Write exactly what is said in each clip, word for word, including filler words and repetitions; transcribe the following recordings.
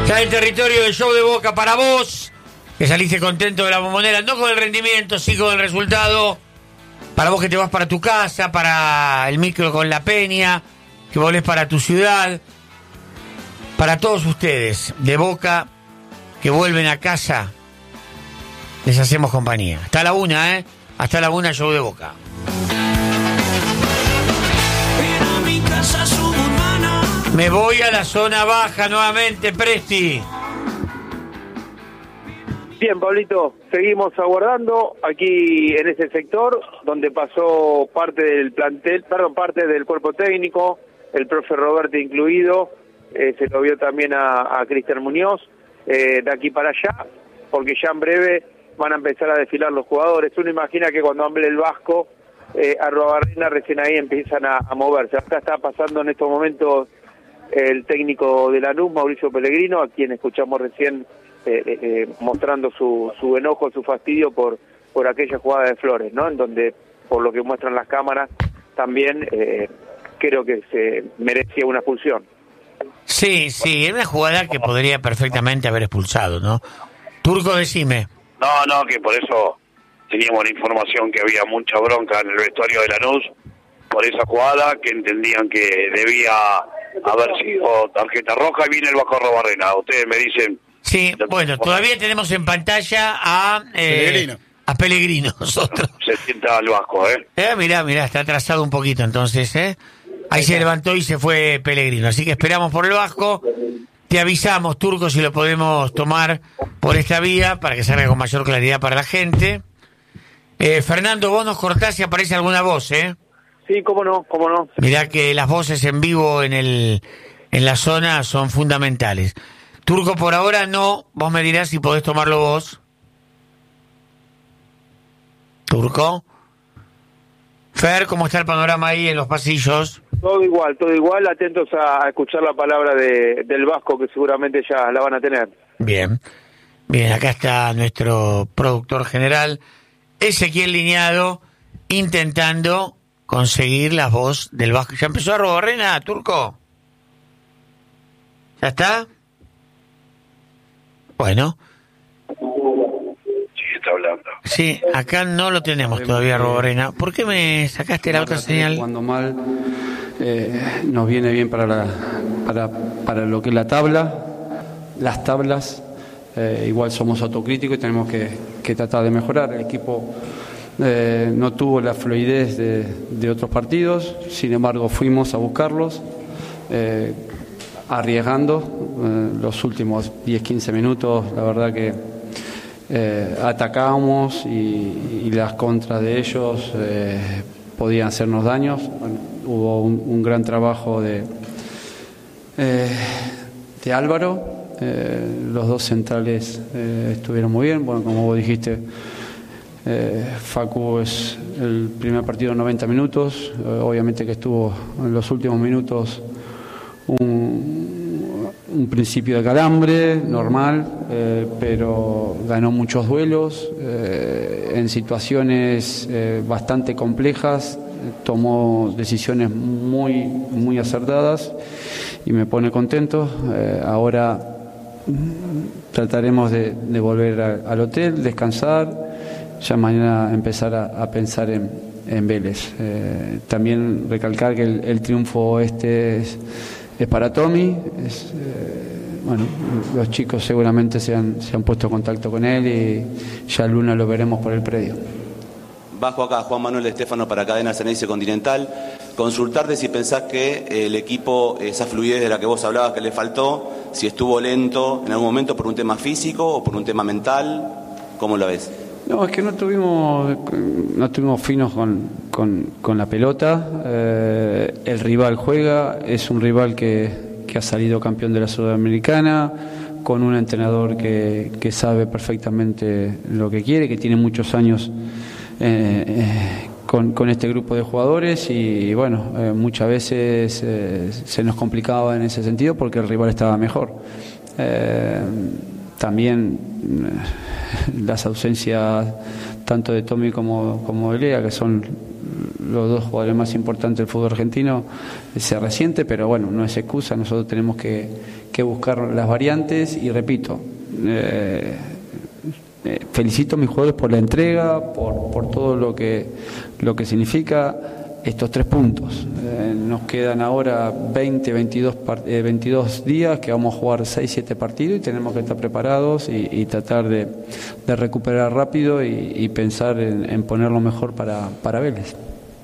Ya en territorio del show de Boca para vos, que saliste contento de la Bombonera, no con el rendimiento, sí con el resultado. Para vos que te vas para tu casa, para el micro con la Peña, que volés para tu ciudad. Para todos ustedes de Boca que vuelven a casa, les hacemos compañía. Hasta la una, ¿eh? Hasta la una, show de Boca. Me voy a la zona baja nuevamente, Presti. Bien, Pablito, seguimos aguardando aquí en ese sector donde pasó parte del plantel, perdón, parte del cuerpo técnico, el profe Roberto incluido, eh, se lo vio también a, a Cristian Muñoz, eh, de aquí para allá, porque ya en breve van a empezar a desfilar los jugadores. Uno imagina que cuando hable el Vasco, eh, Arruabarrena recién ahí empiezan a, a moverse. Acá está pasando en estos momentos el técnico de Lanús, Mauricio Pellegrino, a quien escuchamos recién eh, eh, mostrando su, su enojo, su fastidio por, por aquella jugada de Flores, ¿no? En donde, por lo que muestran las cámaras, también eh, creo que se merecía una expulsión. Sí, sí, es una jugada que podría perfectamente haber expulsado, ¿no? Turco, decime. No, no, que por eso teníamos la información que había mucha bronca en el vestuario de Lanús por esa jugada, que entendían que debía haber sido tarjeta roja, y viene el Vasco Arruabarrena. Ustedes me dicen... Sí, bueno, todavía tenemos en pantalla a... Eh, Pellegrino. A Pellegrino, nosotros. Se sienta al Vasco, ¿eh? Eh, mirá, mirá, está atrasado un poquito entonces, ¿eh? Ahí se levantó y se fue Pellegrino, así que esperamos por el Vasco. Te avisamos, Turco, si lo podemos tomar por esta vía para que salga con mayor claridad para la gente. Eh, Fernando, vos nos cortás si aparece alguna voz, ¿eh? Sí, cómo no, cómo no. Mirá que las voces en vivo en el en la zona son fundamentales. Turco, por ahora no, vos me dirás si podés tomarlo vos. Turco. Fer, ¿cómo está el panorama ahí en los pasillos? Todo igual, todo igual, atentos a escuchar la palabra de, del Vasco, que seguramente ya la van a tener. Bien, bien, acá está nuestro productor general, Ezequiel Liñado, intentando conseguir la voz del Vasco. ¿Ya empezó Arruabarrena, Turco? ¿Ya está? Bueno. Sí, está hablando. Sí, acá no lo tenemos todavía, Arruabarrena. ¿Por qué me sacaste la otra señal? Cuando mal eh, nos viene bien para, la, para, para lo que es la tabla, las tablas, eh, igual somos autocríticos y tenemos que, que tratar de mejorar. El equipo eh, no tuvo la fluidez de, de otros partidos, sin embargo fuimos a buscarlos, eh, arriesgando eh, los últimos diez quince minutos, la verdad que eh, atacábamos y, y las contras de ellos eh, podían hacernos daños. Bueno, hubo un, un gran trabajo de, eh, de Álvaro, eh, los dos centrales eh, estuvieron muy bien, bueno, como vos dijiste, eh, Facu es el primer partido noventa minutos, eh, obviamente que estuvo en los últimos minutos un, un principio de calambre normal, eh, pero ganó muchos duelos eh, en situaciones eh, bastante complejas, tomó decisiones muy muy acertadas y me pone contento. Eh, ahora trataremos de, de volver a, al hotel, descansar, ya mañana empezar a, a pensar en, en Vélez. Eh, también recalcar que el, el triunfo este es Es para Tommy, es, eh, bueno, los chicos seguramente se han, se han puesto en contacto con él y ya el lunes lo veremos por el predio. Bajo acá, Juan Manuel Estefano para Cadena Ceneice Continental. Consultarte si pensás que el equipo, esa fluidez de la que vos hablabas que le faltó, si estuvo lento en algún momento por un tema físico o por un tema mental, ¿cómo lo ves? No, es que no tuvimos, no estuvimos finos con, con, con la pelota. Eh, el rival juega, es un rival que, que ha salido campeón de la Sudamericana, con un entrenador que, que sabe perfectamente lo que quiere, que tiene muchos años eh, eh, con, con este grupo de jugadores y bueno, eh, muchas veces eh, se nos complicaba en ese sentido porque el rival estaba mejor. Eh, también las ausencias tanto de Tommy como, como de Lea, que son los dos jugadores más importantes del fútbol argentino, se resiente, pero bueno, no es excusa. Nosotros tenemos que, que buscar las variantes y repito, eh, eh, felicito a mis jugadores por la entrega, por, por todo lo que, lo que significa estos tres puntos. Eh, nos quedan ahora veinte, veintidós, eh, veintidós días que vamos a jugar seis, siete partidos y tenemos que estar preparados y, y tratar de, de recuperar rápido y, y pensar en, en poner lo mejor para, para Vélez.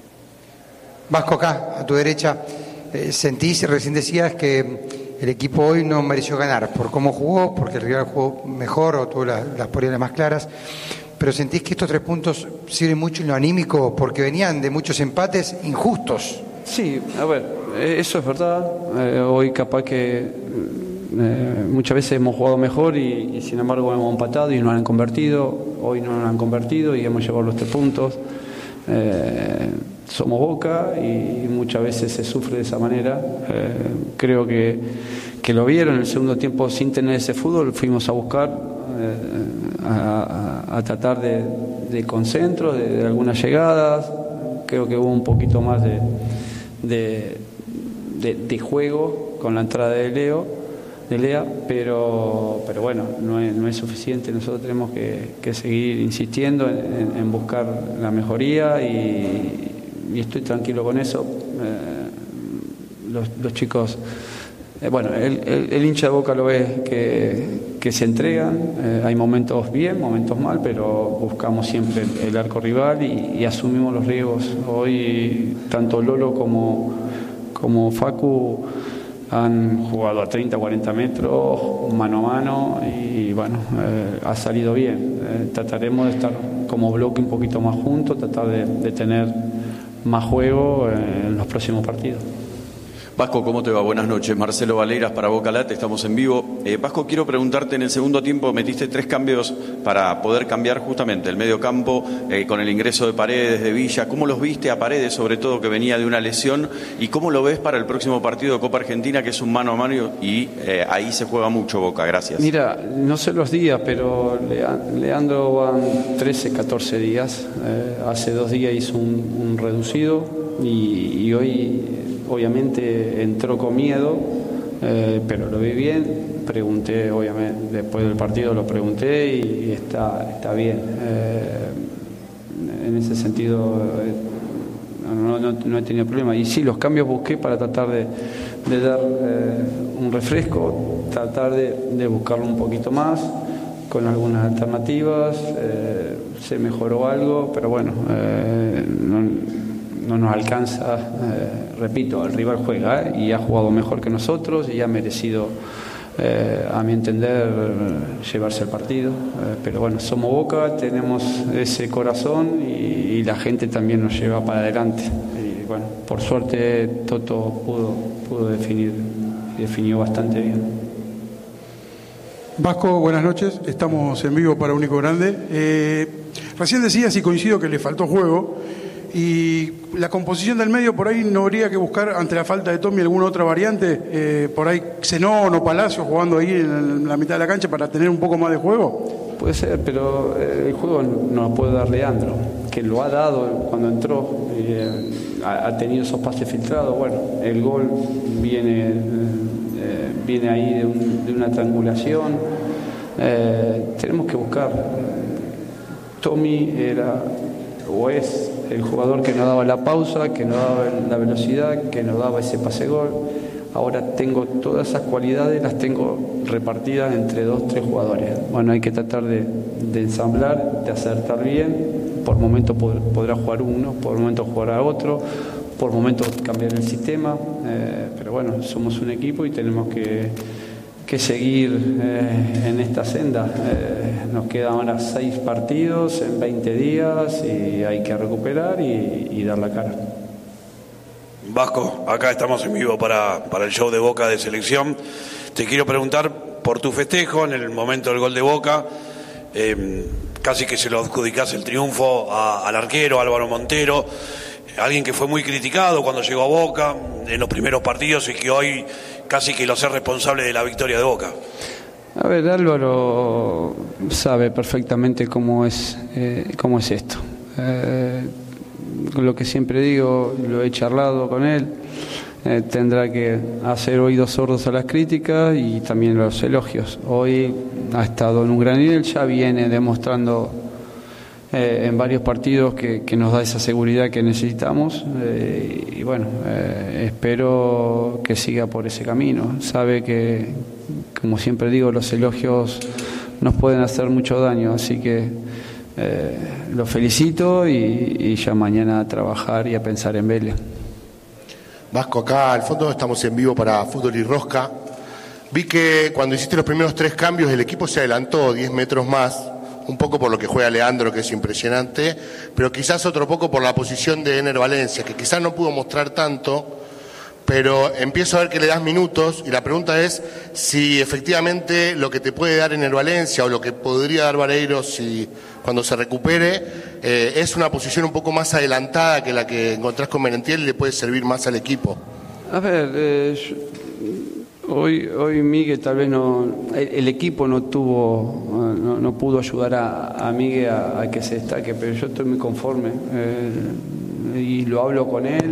Vasco, acá, a tu derecha, eh, sentís, recién decías que el equipo hoy no mereció ganar por cómo jugó, porque el rival jugó mejor o tuvo la, las posibilidades más claras, pero sentís que estos tres puntos sirven mucho en lo anímico porque venían de muchos empates injustos. Sí, a ver, eso es verdad. Eh, hoy capaz que eh, muchas veces hemos jugado mejor y, y sin embargo hemos empatado y no han convertido. Hoy no nos han convertido y hemos llevado los tres puntos. Eh, somos Boca y muchas veces se sufre de esa manera. Eh, creo que, que lo vieron en el segundo tiempo sin tener ese fútbol. Fuimos a buscar, eh, a, a, a tratar de, de concentro, de, de algunas llegadas. Creo que hubo un poquito más de, de, de, de juego con la entrada de Leo, de Lea, pero, pero bueno, no es, no es suficiente. Nosotros tenemos que, que seguir insistiendo en, en buscar la mejoría y, y estoy tranquilo con eso. Eh, los, los chicos, eh, bueno, el, el, el hincha de Boca lo ve que, que se entregan. Eh, hay momentos bien, momentos mal, pero buscamos siempre el, el arco rival y, y asumimos los riesgos. Hoy tanto Lolo como, como Facu han jugado a treinta, cuarenta metros, mano a mano y bueno, eh, ha salido bien. Eh, trataremos de estar como bloque un poquito más juntos, tratar de, de tener más juego en los próximos partidos. Vasco, ¿cómo te va? Buenas noches. Marcelo Valeiras para Boca Late, estamos en vivo. Eh, Vasco, quiero preguntarte, en el segundo tiempo metiste tres cambios para poder cambiar justamente el medio campo eh, con el ingreso de Paredes, de Villa. ¿Cómo los viste a Paredes, sobre todo que venía de una lesión? ¿Y cómo lo ves para el próximo partido de Copa Argentina, que es un mano a mano y eh, ahí se juega mucho Boca? Gracias. Mira, no sé los días, pero Leandro van trece, catorce días. Eh, hace dos días hizo un, un reducido y, y hoy obviamente entró con miedo, eh, pero lo vi bien. Pregunté, obviamente, después del partido lo pregunté y está, está bien. Eh, en ese sentido eh, no, no, no he tenido problema. Y sí, los cambios busqué para tratar de, de dar eh, un refresco, tratar de, de buscarlo un poquito más, con algunas alternativas. Eh, se mejoró algo, pero bueno, eh, no, no nos alcanza. Eh, repito, el rival juega ¿eh? y ha jugado mejor que nosotros y ha merecido, eh, a mi entender, llevarse el partido. Eh, pero bueno, somos Boca, tenemos ese corazón y, y la gente también nos lleva para adelante. Y bueno, por suerte Toto pudo, pudo definir, definió bastante bien. Vasco, buenas noches. Estamos en vivo para Único Grande. Eh, recién decías y coincido que le faltó juego. Y la composición del medio, por ahí no habría que buscar, ante la falta de Tommy, alguna otra variante, eh, por ahí Zenón o Palacio jugando ahí en la mitad de la cancha para tener un poco más de juego. Puede ser, pero el juego nos puede dar Leandro, que lo ha dado cuando entró, eh, ha, ha tenido esos pases filtrados. Bueno, el gol viene, eh, viene ahí de, un, de una triangulación. Eh, tenemos que buscar. Tommy era o es el jugador que nos daba la pausa, que nos daba la velocidad, que nos daba ese pase gol. Ahora tengo todas esas cualidades, las tengo repartidas entre dos, tres jugadores. Bueno, hay que tratar de, de ensamblar, de acertar bien. Por momentos pod- podrá jugar uno, por momentos jugará otro, por momentos cambiar el sistema. Eh, pero bueno, somos un equipo y tenemos que, que seguir eh, en esta senda. Eh, nos quedan ahora seis partidos en veinte días y hay que recuperar y, y dar la cara. Vasco, acá estamos en vivo para, para el show de Boca de Selección. Te quiero preguntar por tu festejo en el momento del gol de Boca. Eh, casi que se lo adjudicás el triunfo a, al arquero Álvaro Montero, alguien que fue muy criticado cuando llegó a Boca en los primeros partidos y que hoy casi que lo hace responsable de la victoria de Boca. A ver, Álvaro sabe perfectamente cómo es, eh, cómo es esto. Eh, lo que siempre digo, lo he charlado con él. eh, tendrá que hacer oídos sordos a las críticas y también a los elogios. Hoy ha estado en un gran nivel, ya viene demostrando eh, en varios partidos que, que nos da esa seguridad que necesitamos eh, y bueno, eh, espero que siga por ese camino. Sabe que, como siempre digo, los elogios nos pueden hacer mucho daño, así que eh, lo felicito y, y ya mañana a trabajar y a pensar en Vélez. Vasco, acá al fondo estamos en vivo para Fútbol y Rosca. Vi que cuando hiciste los primeros tres cambios el equipo se adelantó diez metros más, un poco por lo que juega Leandro, que es impresionante, pero quizás otro poco por la posición de Ener Valencia, que quizás no pudo mostrar tanto, pero empiezo a ver que le das minutos y la pregunta es si efectivamente lo que te puede dar Ener Valencia o lo que podría dar Vareiro si, cuando se recupere eh, es una posición un poco más adelantada que la que encontrás con Merentiel y le puede servir más al equipo. A ver, eh, yo, hoy, hoy Miguel tal vez no, el, el equipo no tuvo, no, no pudo ayudar a, a Miguel a, a que se destaque, pero yo estoy muy conforme eh, y lo hablo con él.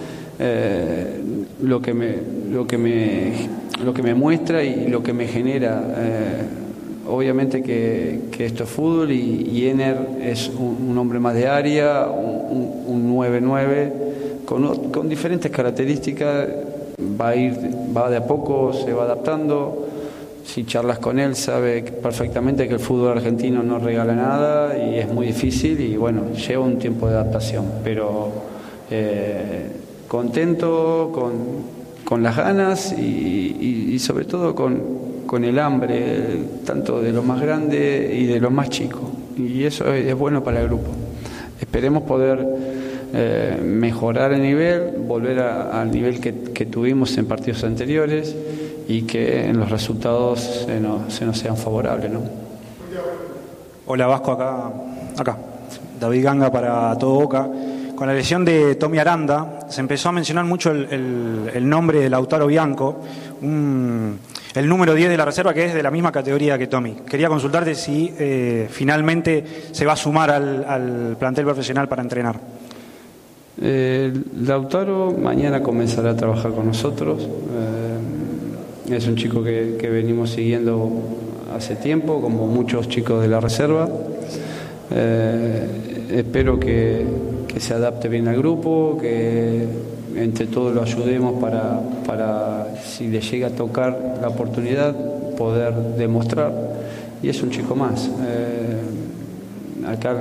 Eh, lo que me lo que me lo que me muestra y lo que me genera eh, obviamente que, que esto es fútbol y, y Ener es un, un hombre más de área, un, un nueve nueve con, con diferentes características, va a ir va de a poco, se va adaptando. Si charlas con él sabe perfectamente que el fútbol argentino no regala nada y es muy difícil y bueno, lleva un tiempo de adaptación, pero eh, contento, con, con las ganas y, y, y sobre todo con, con el hambre, tanto de los más grandes y de los más chicos. Y eso es, es bueno para el grupo. Esperemos poder eh, mejorar el nivel, volver a, al nivel que, que tuvimos en partidos anteriores y que en los resultados se nos, se nos sean favorables, ¿no? Hola Vasco, acá, acá. David Ganga para Todo Boca. Con la lesión de Tommy Aranda se empezó a mencionar mucho el, el, el nombre de Lautaro Bianco, un, el número diez de la reserva, que es de la misma categoría que Tommy. Quería consultarte si eh, finalmente se va a sumar al, al plantel profesional para entrenar. Eh, Lautaro mañana comenzará a trabajar con nosotros. Eh, es un chico que, que venimos siguiendo hace tiempo, como muchos chicos de la reserva. Eh, espero que, que se adapte bien al grupo, que entre todos lo ayudemos para, para si le llega a tocar la oportunidad poder demostrar, y es un chico más. Eh, acá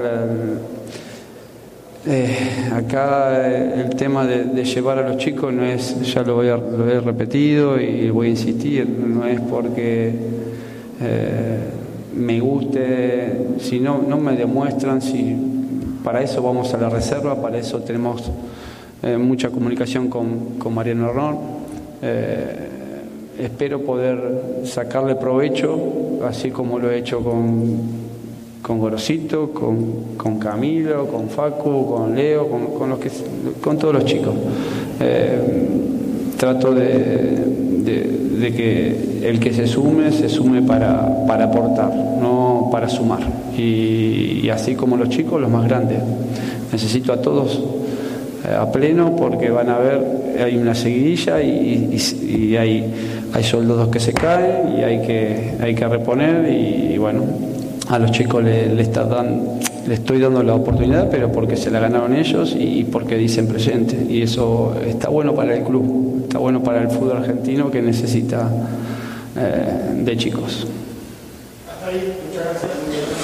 eh, acá el tema de, de llevar a los chicos no es, ya lo, voy a, lo he repetido y voy a insistir, no es porque eh, me guste, si no, no me demuestran, si para eso vamos a la reserva, para eso tenemos eh, mucha comunicación con, con Mariano Ron. Eh, espero poder sacarle provecho, así como lo he hecho con, con Gorosito, con, con Camilo, con Facu, con Leo, con, con, los que, con todos los chicos. Eh, trato de, de, de que el que se sume, se sume para, para aportar, no para sumar. Y, y así como los chicos, los más grandes. Necesito a todos eh, a pleno porque van a ver, hay una seguidilla y, y, y hay, hay soldados que se caen y hay que, hay que reponer y, y bueno, a los chicos le, le, está dan, le estoy dando la oportunidad, pero porque se la ganaron ellos y, y porque dicen presente. Y eso está bueno para el club, está bueno para el fútbol argentino que necesita eh, de chicos. Hasta ahí, muchas gracias.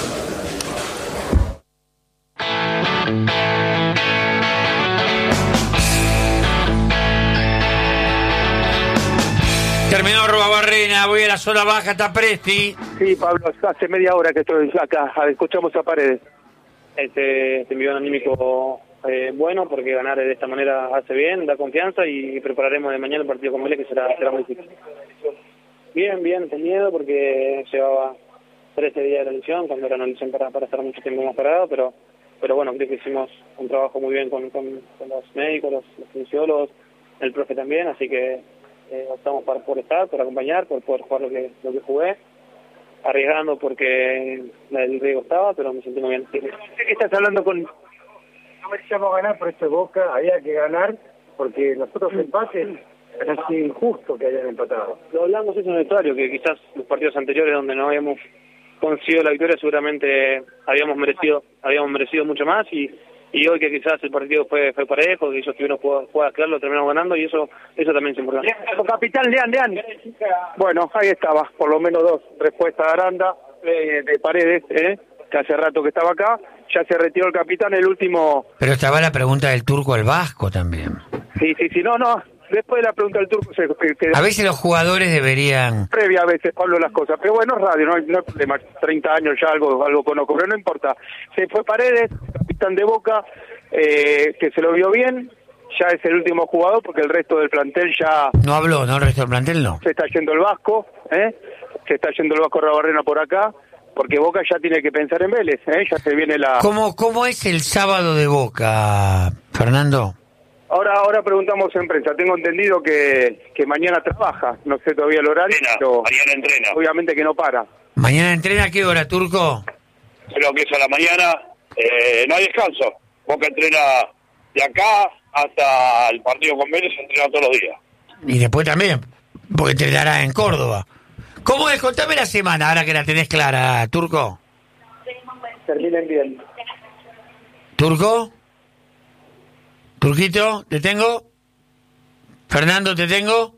Terminó Robabarrena, voy a la zona baja, está Presti. Sí, Pablo, hace media hora que estoy acá, escuchamos a Paredes. Este, este envío anímico eh, bueno, porque ganar de esta manera hace bien, da confianza y prepararemos de mañana el partido con Vélez, que será, será muy difícil. Bien, bien, con miedo, porque llevaba trece días de la lesión, cuando era una lesión para, para estar mucho tiempo más parado, pero pero bueno, creo que hicimos un trabajo muy bien con, con, con los médicos, los, los fisiólogos, el profe también, así que eh, optamos por, por estar, por acompañar, por poder jugar lo que, lo que jugué, arriesgando porque el riesgo estaba, pero me sentí muy bien. Sé que estás hablando con... No merecíamos ganar, por esto Boca había que ganar, porque nosotros empates es injusto que hayan empatado. Lo hablamos eso en el vestuario, que quizás los partidos anteriores donde no habíamos conseguido la victoria seguramente habíamos merecido habíamos merecido mucho más y, y hoy que quizás el partido fue fue parejo, que ellos tuvieron jugadas claras, lo terminamos ganando y eso eso también es importante. Capitán Lean, Lean. Bueno, ahí estaba, por lo menos dos respuestas de Aranda, eh, de Paredes, eh, que hace rato que estaba acá. Ya se retiró el capitán, el último... Pero estaba la pregunta del turco al vasco también. Sí, sí, sí, no, no. Después de la pregunta del turco... Se, que, a veces los jugadores deberían... Previa a veces, Pablo, las cosas. Pero bueno, es radio, no hay, no hay problema. treinta años ya, algo algo conozco, pero no importa. Se fue Paredes, capitán de Boca, eh, que se lo vio bien. Ya es el último jugador porque el resto del plantel ya... No habló, ¿no? El resto del plantel no. Se está yendo el vasco, ¿eh? Se está yendo el vasco Rabarrena por acá. Porque Boca ya tiene que pensar en Vélez, ¿eh? Ya se viene la... ¿Cómo, cómo es el sábado de Boca, Fernando? Ahora ahora preguntamos en prensa. Tengo entendido que, que mañana trabaja. No sé todavía el horario, entrena, pero mañana entrena. Obviamente que no para. ¿Mañana entrena a qué hora, Turco? Creo que es a la mañana. Eh, no hay descanso. Boca entrena de acá hasta el partido con Vélez, entrena todos los días. Y después también, porque entrenará en Córdoba. ¿Cómo es? Contame la semana, ahora que la tenés clara, Turco. Terminen bien. ¿Turco? ¿Turquito? ¿Te tengo? ¿Fernando, te tengo?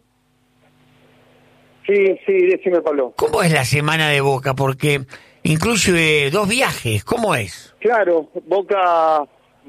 Sí, sí, decime, Pablo. ¿Cómo es la semana de Boca? Porque incluye dos viajes. ¿Cómo es? Claro, Boca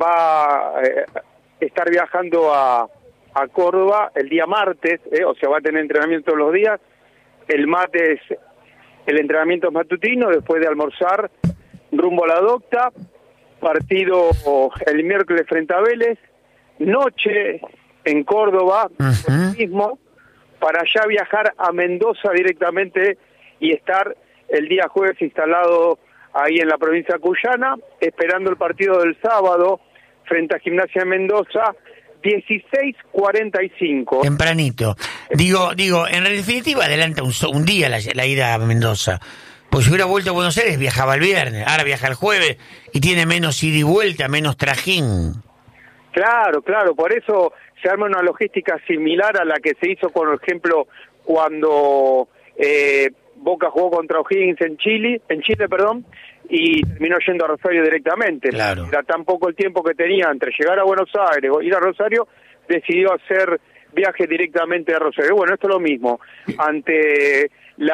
va a eh, estar viajando a, a Córdoba el día martes, eh, o sea, va a tener entrenamiento todos los días. El martes el entrenamiento es matutino, después de almorzar rumbo a la docta, partido el miércoles frente a Vélez, noche en Córdoba, uh-huh. mismo, para ya viajar a Mendoza directamente y estar el día jueves instalado ahí en la provincia cuyana, esperando el partido del sábado frente a Gimnasia de Mendoza, dieciséis cuarenta y cinco. Tempranito. Digo, digo, en definitiva adelanta un, un día la, la ida a Mendoza. Pues si hubiera vuelto a Buenos Aires viajaba el viernes, ahora viaja el jueves y tiene menos ida y vuelta, menos trajín. Claro, claro, por eso se arma una logística similar a la que se hizo, por ejemplo, cuando eh, Boca jugó contra O'Higgins en Chile, en Chile, perdón, y terminó yendo a Rosario directamente. Claro. Era tan poco el tiempo que tenía entre llegar a Buenos Aires o ir a Rosario, decidió hacer viaje directamente a Rosario. Bueno, esto es lo mismo. Ante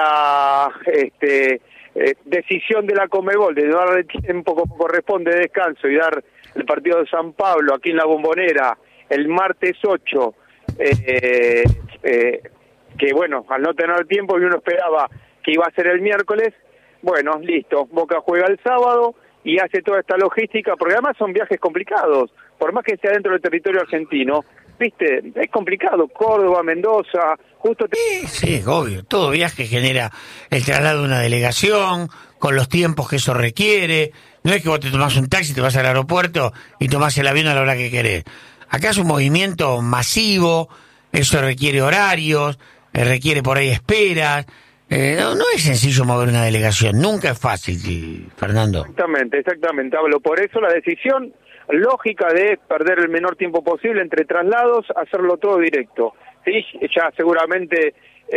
la este, eh, decisión de la Conmebol de no darle tiempo como corresponde de descanso y dar el partido de San Pablo aquí en la Bombonera el martes ocho, eh, eh, que bueno, al no tener tiempo y uno esperaba que iba a ser el miércoles, bueno, listo, Boca juega el sábado y hace toda esta logística, porque además son viajes complicados, por más que sea dentro del territorio argentino, viste, es complicado, Córdoba, Mendoza, justo... Te... Sí, sí, obvio, todo viaje genera el traslado de una delegación, con los tiempos que eso requiere, no es que vos te tomás un taxi, te vas al aeropuerto y tomás el avión a la hora que querés. Acá es un movimiento masivo, eso requiere horarios, requiere por ahí esperas. Eh, no, no es sencillo mover una delegación, nunca es fácil, Fernando. Exactamente, exactamente, hablo. Por eso la decisión lógica de perder el menor tiempo posible entre traslados, hacerlo todo directo. Sí, ya seguramente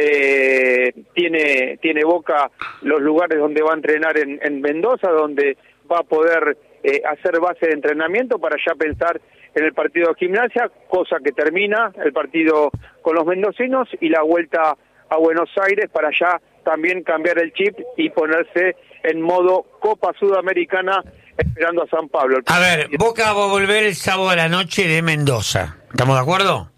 eh, tiene tiene Boca los lugares donde va a entrenar en, en Mendoza, donde va a poder eh, hacer base de entrenamiento para ya pensar en el partido de Gimnasia, cosa que termina el partido con los mendocinos y la vuelta a Buenos Aires para ya también cambiar el chip y ponerse en modo Copa Sudamericana esperando a San Pablo. A ver, Boca va a volver el sábado a la noche de Mendoza. ¿Estamos de acuerdo?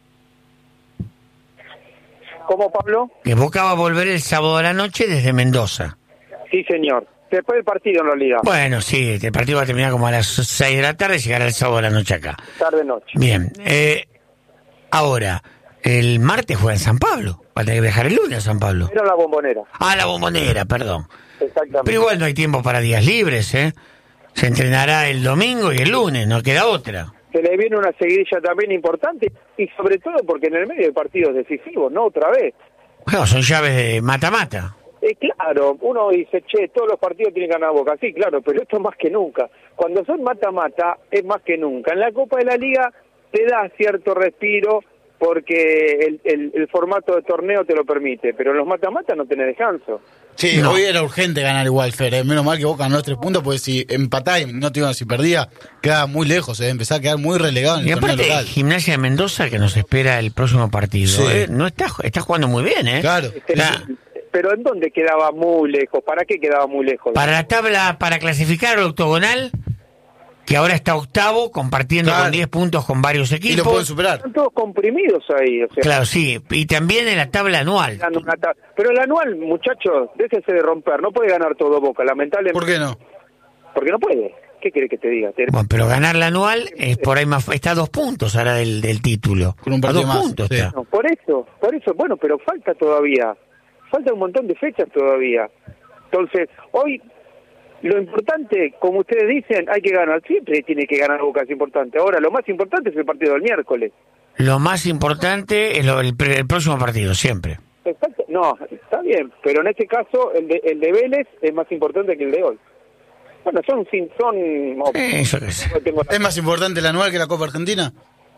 ¿Cómo, Pablo? Que Boca va a volver el sábado a la noche desde Mendoza. Sí, señor. Después del partido, en realidad. Bueno, sí, el partido va a terminar como a las seis de la tarde y llegará el sábado a la noche acá. Tarde-noche. Bien. Eh, ahora, el martes juega en San Pablo. Va a tener que viajar el lunes a San Pablo. Era la Bombonera. Ah, la Bombonera, perdón. Exactamente. Pero igual no hay tiempo para días libres, ¿eh? Se entrenará el domingo y el lunes, no queda otra. Se le viene una seguidilla también importante y sobre todo porque en el medio hay partidos decisivos, ¿no? Otra vez. Bueno, son llaves de mata-mata. Eh, claro, uno dice, che, todos los partidos tienen que ganar Boca. Sí, claro, pero esto es más que nunca. Cuando son mata-mata, es más que nunca. En la Copa de la Liga te da cierto respiro porque el, el, el formato de torneo te lo permite, pero en los mata-mata no tenés descanso. Sí, no. Hoy era urgente ganar igual, Fer. ¿eh? Menos mal que Boca ganó los tres puntos, porque si empatás y no te iban, si perdía, quedaba muy lejos, ¿eh? empezaba a quedar muy relegado en el y torneo aparte, local. Gimnasia de Mendoza, que nos espera el próximo partido, Sí. ¿eh? no está, está jugando muy bien, ¿eh? Claro. La- Pero ¿en dónde quedaba muy lejos? ¿Para qué quedaba muy lejos? para la tabla, para clasificar al octogonal, que ahora está octavo, compartiendo Claro. con diez puntos con varios equipos. Y lo pueden superar. Están todos comprimidos ahí. O sea, Claro, sí. Y también en la tabla anual. dan una ta- Pero el anual, muchachos, déjese de romper. No puede ganar todo Boca, lamentablemente. ¿Por qué no? Porque no puede. ¿Qué quiere que te diga? Te- Bueno, pero ganar la anual es por ahí más, está a dos puntos ahora del, del título. Con un a partido dos más, puntos sí. está. No, por eso, por eso. Bueno, pero falta todavía. Falta un montón de fechas todavía. Entonces, hoy, lo importante, como ustedes dicen, hay que ganar. Siempre tiene que ganar Boca, es importante. Ahora, lo más importante es el partido del miércoles. Lo más importante es lo- el, pre- el próximo partido, siempre. Exacto. No, está bien, pero en este caso el de, el de Vélez es más importante que el de hoy. Bueno, son... sin- son Eso que sé. no tengo la- ¿Es más importante el anual que la Copa Argentina?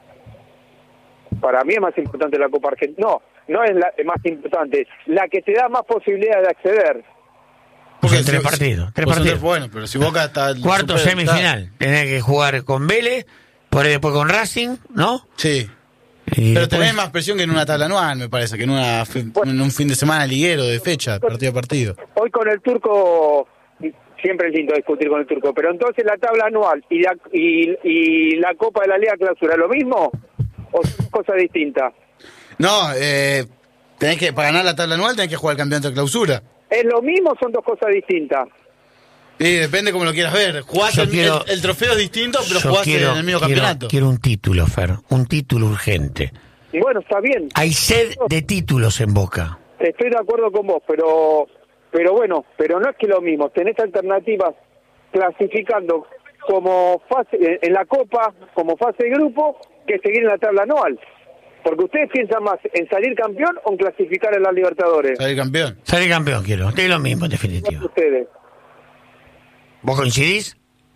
Para mí es más importante la Copa Argentina. No, no es la más importante. La que te da más posibilidad de acceder. Porque si- tres si- partidos, tres pues son partidos. tres- Bueno, pero si Boca está... Cuarto, super- semifinal. Tenés que jugar con Vélez, por ahí después con Racing, ¿no? Sí. Y Pero después- tenés más presión que en una tabla anual, me parece, que en, una, fi- en un fin de semana liguero de fecha, partido a partido. Hoy con el turco, siempre es lindo discutir con el turco, pero entonces la tabla anual y la, y, y la Copa de la Liga Clausura, ¿lo mismo o son cosas distintas? No, eh, tenés que, para ganar la tabla anual tenés que jugar el campeonato de clausura. ¿Es lo mismo o son dos cosas distintas? Y depende como lo quieras ver. Jugás Yo el, quiero- el- el trofeo es distinto, pero Yo jugás quiero, en el mismo quiero- campeonato. quiero un título, Fer, un título urgente. Y bueno, está bien. Hay sed de títulos en Boca. Estoy de acuerdo con vos, pero pero bueno, pero no es que lo mismo. Tenés alternativas clasificando como fase eh, en la Copa, como fase de grupo, que seguir en la tabla anual. Porque ustedes piensan más en salir campeón o en clasificar en las Libertadores. Salir campeón. Salir campeón quiero, es lo mismo en definitiva. Ustedes. ¿Vos coincidís?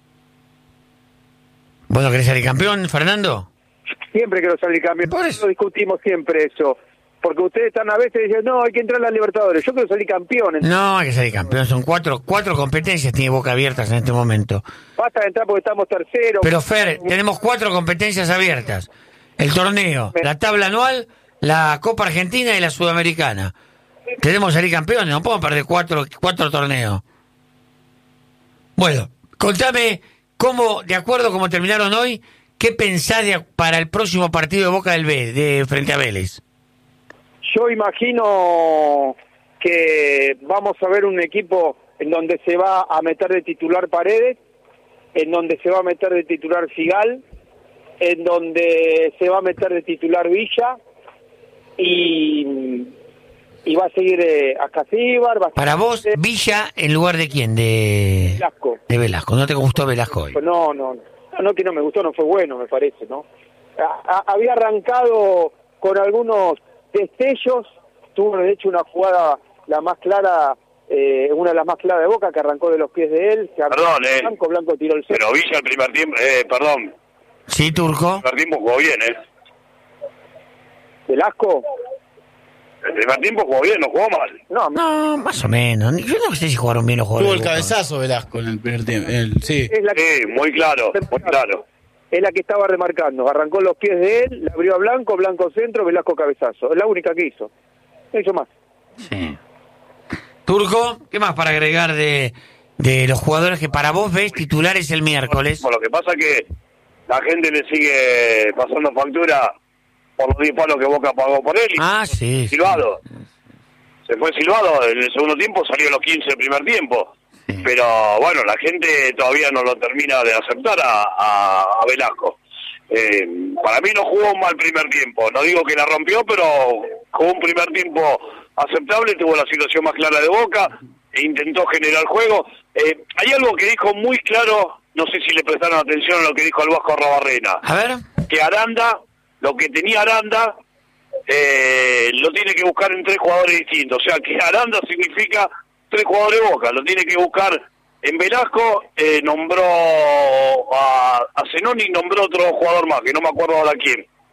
¿Vos no querés salir campeón, Fernando? Siempre quiero salir campeón. Por eso discutimos siempre eso. Porque ustedes están a veces diciendo, no, hay que entrar a las Libertadores. Yo quiero salir campeón. No, hay que salir campeón. Son cuatro, cuatro competencias tiene Boca abiertas en este momento. Basta de entrar porque estamos terceros. Pero Fer, tenemos cuatro competencias abiertas. El torneo, la tabla anual, la Copa Argentina y la Sudamericana. Tenemos que salir campeones, no podemos perder cuatro, cuatro torneos. Bueno, contame cómo, de acuerdo a cómo terminaron hoy, ¿qué pensás de- para el próximo partido de Boca del B, de frente a Vélez? Yo imagino que vamos a ver un equipo en donde se va a meter de titular Paredes, en donde se va a meter de titular Figal, en donde se va a meter de titular Villa y, y va a seguir eh, Ascasíbar. Va a Para vos, seguir, Villa en lugar de quién, de Velasco. de Velasco. ¿No te gustó Velasco hoy? No, no, no, no que no me gustó, no fue bueno, me parece, ¿no? A- a- había arrancado con algunos destellos, tuvo de hecho una jugada la más clara, eh, una de las más claras de Boca, que arrancó de los pies de él. Se arrancó Perdón, eh. Blanco, Blanco tiró el centro. Pero Villa el primer tiempo, eh, perdón, Sí, Turco. el primer tiempo jugó bien, ¿eh? Velasco. El primer tiempo jugó bien, no jugó mal. No, No, más o menos. Yo no sé si jugaron bien los Tuvo jugadores. el de Boca. cabezazo Velasco en el primer tiempo. el- sí. es la que, Sí, muy claro, muy claro. es la que estaba remarcando. Arrancó los pies de él, le abrió a Blanco, Blanco centro, Velasco cabezazo. Es la única que hizo. No hizo más. Sí. Turco, ¿qué más para agregar de, de los jugadores que para vos ves titulares el miércoles? Bueno, lo que pasa es que la gente le sigue pasando factura por los diez palos que Boca pagó por él. Y Ah, sí. sí. silbado. Se fue silbado, en el segundo tiempo salió a los quince del primer tiempo. Sí. Pero bueno, la gente todavía no lo termina de aceptar a, a, a Velasco. Eh, para mí no jugó un mal primer tiempo. No digo que la rompió, pero jugó un primer tiempo aceptable, tuvo la situación más clara de Boca e intentó generar juego. Eh, hay algo que dijo muy claro, no sé si le prestaron atención a lo que dijo el Vasco Arrobarrena. A ver. Que Aranda, lo que tenía Aranda, eh, lo tiene que buscar en tres jugadores distintos. O sea, que Aranda significa tres jugadores de Boca, lo tiene que buscar en Velasco, eh, nombró a, a Zenoni y nombró otro jugador más, que no me acuerdo ahora quién. Lo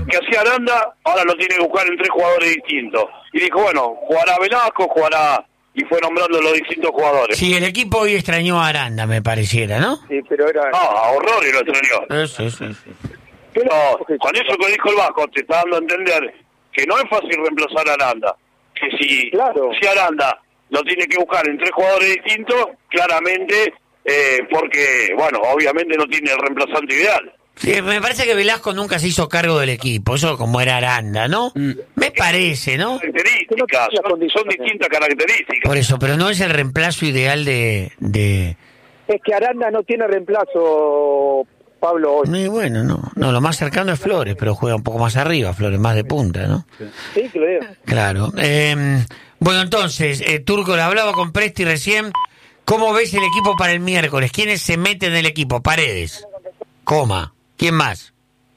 que hacía Aranda, ahora lo tiene que buscar en tres jugadores distintos. Y dijo, bueno, jugará Velasco, jugará... Y fue nombrando los distintos jugadores. Sí, el equipo hoy extrañó a Aranda, me pareciera, ¿no? Sí, pero era... Ah, horror y lo extrañó. Sí, sí, sí. Pero con eso que dijo el Vasco, te está dando a entender que no es fácil reemplazar a Aranda. Que si, Claro. si Aranda lo tiene que buscar en tres jugadores distintos, claramente, eh, porque, bueno, obviamente no tiene el reemplazante ideal. Sí, me parece que Velasco nunca se hizo cargo del equipo, eso como era Aranda, ¿no? Mm. Me parece, ¿no? Características, son, son distintas características. Por eso, pero no es el reemplazo ideal de... de... Es que Aranda no tiene reemplazo, Pablo, hoy. Muy bueno, no. No, lo más cercano es Flores, pero juega un poco más arriba, Flores más de punta, ¿no? Sí, que lo digo. Claro. Eh, bueno, entonces, eh, Turco, le hablaba con Presti recién. ¿Cómo ves el equipo para el miércoles? ¿Quiénes se meten en el equipo? Paredes. Coma. ¿Quién más?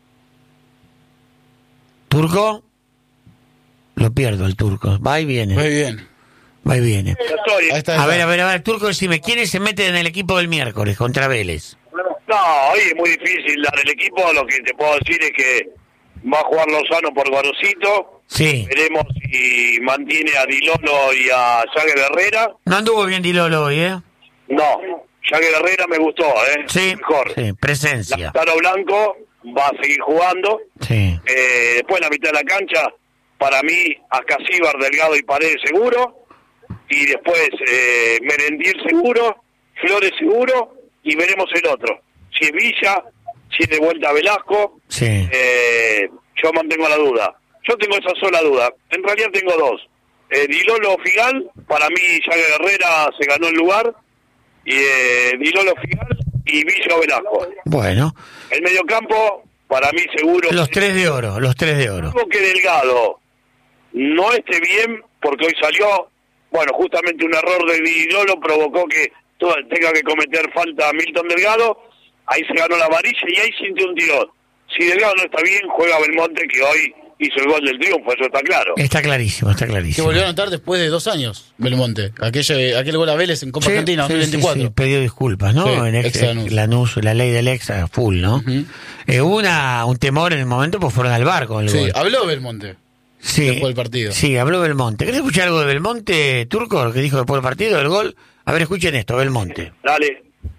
¿Turco? Lo pierdo el Turco. Va y viene. Muy bien. Va y viene. Ahí está, a ver, a ver, a ver, Turco, decime, ¿quiénes se meten en el equipo del miércoles contra Vélez? No, hoy es muy difícil dar el equipo. Lo que te puedo decir es que va a jugar Lozano por Gorosito. Sí. Veremos si mantiene a Dilolo y a Jagger Herrera. No anduvo bien Dilolo hoy, ¿eh? No, Jagger Herrera me gustó, ¿eh? Sí, mejor. Sí, presencia. Lautaro Blanco va a seguir jugando. Sí. Eh, después, en la mitad de la cancha, para mí, Ascasíbar, Delgado y Paredes seguro. Y después, eh, Merendier seguro, Flores seguro, y veremos el otro. Si es Villa, si es de vuelta Velasco, sí. eh, yo mantengo la duda. Yo tengo esa sola duda. En realidad tengo dos. Eh, Dilolo Figal, para mí Jagger Herrera se ganó el lugar. Y eh, Dilolo Figal y Villa Velasco. Bueno. El mediocampo, para mí seguro. Los tres de oro, los tres de oro. Algo que Delgado no esté bien, porque hoy salió, bueno, justamente un error de Dilolo provocó que todo, tenga que cometer falta a Milton Delgado. Ahí se ganó la amarilla y ahí sintió un tirón. Si Delgado no está bien, juega Belmonte, que hoy hizo el gol del triunfo, eso está claro. Está clarísimo, está Que clarísimo. volvió a anotar después de dos años, Belmonte. Aquel, aquel gol a Vélez en Copa Sí, Argentina sí, dos mil veinticuatro. sí, sí, pidió disculpas, ¿no? Sí, en ex, ex Lanús. Lanús, la ley del ex a full, ¿no? Uh-huh. eh, hubo una, un temor en el momento, pues fueron al bar con el Sí, gol. habló Belmonte Sí, después del partido. Sí, habló Belmonte. ¿Querés escuchar algo de Belmonte, Turco, lo que dijo después del partido, del gol? A ver, escuchen esto, Belmonte. Dale.